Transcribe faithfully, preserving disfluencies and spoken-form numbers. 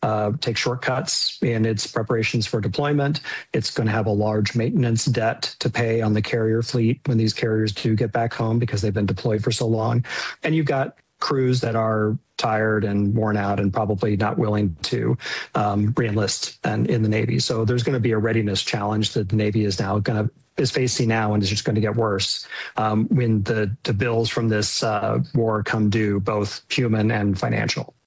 uh, take shortcuts in its preparations for deployment. It's going to have a large maintenance debt to pay on the carrier fleet when these carriers do get back home because they've been deployed for so long. And you've got crews that are tired and worn out and probably not willing to um, reenlist and in the Navy. So there's going to be a readiness challenge that the Navy is now going to is facing now and is just going to get worse um, when the, the bills from this uh, war come due, both human and financial.